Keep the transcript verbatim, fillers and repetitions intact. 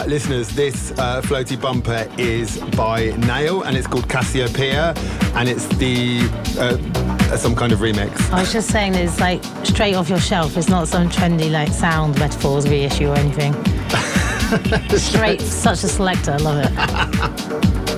Uh, listeners, this uh, floaty bumper is by Nail and it's called Cassiopeia, and it's the uh, some kind of remix. I was just saying it's like straight off your shelf. It's not some trendy like sound metaphors reissue or anything. Straight, such a selector. I love it.